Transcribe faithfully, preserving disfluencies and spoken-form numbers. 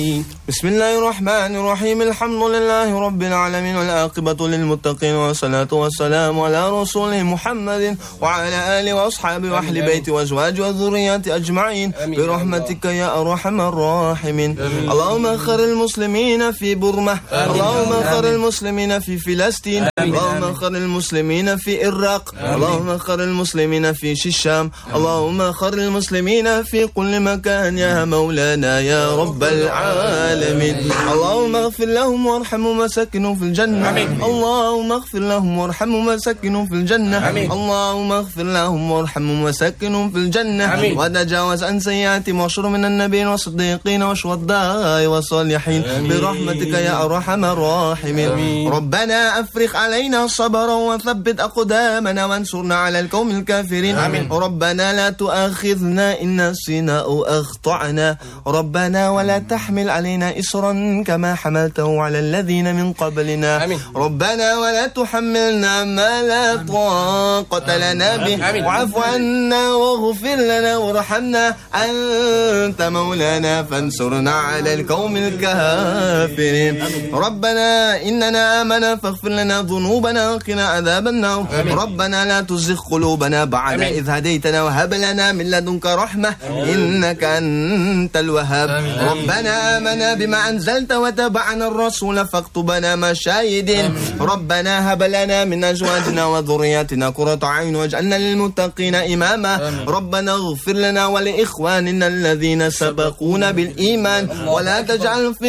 بسم الله الرحمن الرحيم. الحمد لله رب العالمين والعاقبة للمتقين والصلاة والسلام على رسوله محمد وعلى آله وأصحابه وأهل بيته وأزواجه وذرياته أجمعين برحمتك يا أرحم الراحمين. اللهم اغفر المسلمين في بورما، اللهم اغفر المسلمين في فلسطين، اللهم اغفر المسلمين في العراق، اللهم اغفر المسلمين في الشام، اللهم اغفر المسلمين في كل مكان يا مولانا يا رب العالمين. اللهم اغفر لهم وارحمهم وسكنهم في الجنة، اللهم اغفر لهم وارحمهم وسكنهم في الجنة، اللهم اغفر لهم وارحمهم وسكنهم في الجنة، وتجاوز عن سيئاتهم واشر من النبيين والصديقين والشهداء والصالحين برحمتك يا أرحم الراحمين. ربنا أفرغ علينا صبرا وثبت أقدامنا وانصرنا على القوم الكافرين. ربنا لا تؤاخذنا إن نسينا أو أخطأنا، ربنا ولا تحمل علينا إصرا كما حملته على الذين من قبلنا، ربنا ولا تحملنا ما لا طاقة لنا به، واعف عنا واغفر لنا وارحمنا أنت مولانا فانصرنا على القوم الكافرين. ربنا إننا آمنا فاغفر لنا ذنوبنا وقنا عذاب النار. ربنا لا تزغ قلوبنا بعد إذ هديتنا وهب لنا من لدنك رحمة إنك أنت الوهاب. ربنا آمنا بما أنزلت وتبعنا الرسول فاكتبنا مع الشاهدين. ربنا هب لنا من أزواجنا وذرياتنا قرة أعين واجعلنا للمتقين إماما. ربنا اغفر لنا ولإخواننا الذين سبقونا بالإيمان ولا تجعل في